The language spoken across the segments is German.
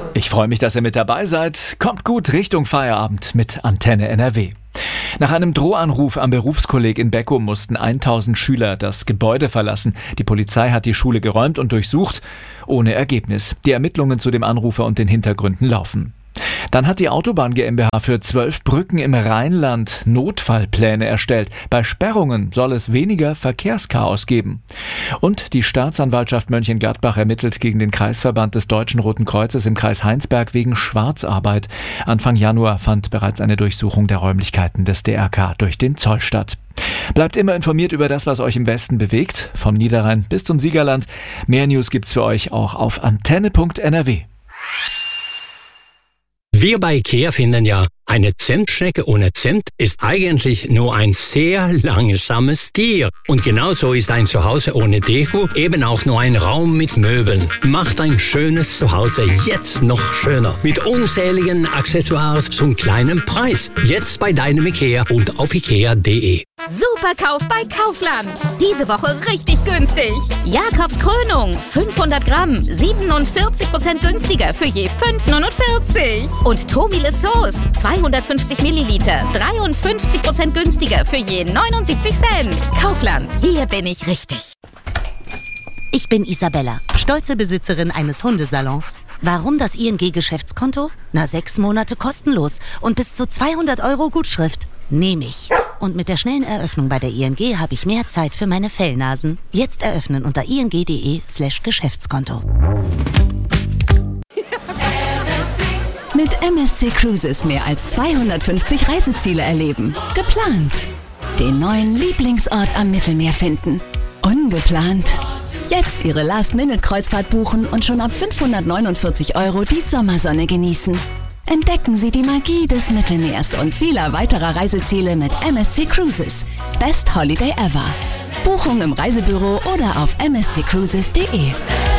Ich freue mich, dass ihr mit dabei seid. Kommt gut Richtung Feierabend mit Antenne NRW. Nach einem Drohanruf am Berufskolleg in Beckum mussten 1000 Schüler das Gebäude verlassen. Die Polizei hat die Schule geräumt und durchsucht, ohne Ergebnis. Die Ermittlungen zu dem Anrufer und den Hintergründen laufen. Dann hat die Autobahn GmbH für 12 Brücken im Rheinland Notfallpläne erstellt. Bei Sperrungen soll es weniger Verkehrschaos geben. Und die Staatsanwaltschaft Mönchengladbach ermittelt gegen den Kreisverband des Deutschen Roten Kreuzes im Kreis Heinsberg wegen Schwarzarbeit. Anfang Januar fand bereits eine Durchsuchung der Räumlichkeiten des DRK durch den Zoll statt. Bleibt immer informiert über das, was euch im Westen bewegt, vom Niederrhein bis zum Siegerland. Mehr News gibt's für euch auch auf antenne.nrw. Wir bei IKEA finden ja, eine Zentschnecke ohne Zent ist eigentlich nur ein sehr langsames Tier. Und genauso ist ein Zuhause ohne Deko eben auch nur ein Raum mit Möbeln. Macht ein schönes Zuhause jetzt noch schöner. Mit unzähligen Accessoires zum kleinen Preis. Jetzt bei deinem IKEA und auf ikea.de. Superkauf bei Kaufland. Diese Woche richtig günstig. Jakobs Krönung, 500 Gramm, 47% günstiger für je 5,49. Und Tomile Sauce, 250 Milliliter, 53% günstiger für je 79 Cent. Kaufland, hier bin ich richtig. Ich bin Isabella, stolze Besitzerin eines Hundesalons. Warum das ING-Geschäftskonto? 6 Monate kostenlos und bis zu 200 € Gutschrift. Nehme ich. Und mit der schnellen Eröffnung bei der ING habe ich mehr Zeit für meine Fellnasen. Jetzt eröffnen unter ing.de/Geschäftskonto. Mit MSC Cruises mehr als 250 Reiseziele erleben. Geplant. Den neuen Lieblingsort am Mittelmeer finden. Ungeplant. Jetzt Ihre Last-Minute-Kreuzfahrt buchen und schon ab 549 € die Sommersonne genießen. Entdecken Sie die Magie des Mittelmeers und vieler weiterer Reiseziele mit MSC Cruises. Best Holiday ever. Buchung im Reisebüro oder auf msccruises.de.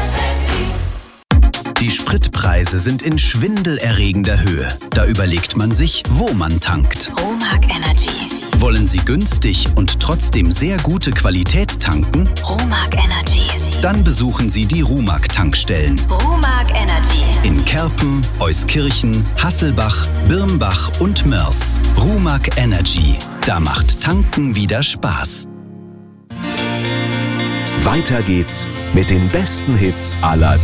Die Spritpreise sind in schwindelerregender Höhe. Da überlegt man sich, wo man tankt. Romag Energy. Wollen Sie günstig und trotzdem sehr gute Qualität tanken? Romag Energy. Dann besuchen Sie die Rumag-Tankstellen. Romag Energy. In Kerpen, Euskirchen, Hasselbach, Birnbach und Mörs. Rumag Energy. Da macht Tanken wieder Spaß. Weiter geht's mit den besten Hits aller